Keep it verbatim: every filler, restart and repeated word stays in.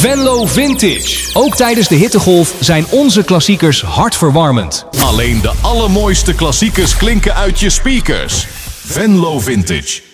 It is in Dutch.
Venlo Vintage. Ook tijdens de hittegolf zijn onze klassiekers hartverwarmend. Alleen de allermooiste klassiekers klinken uit je speakers. Venlo Vintage.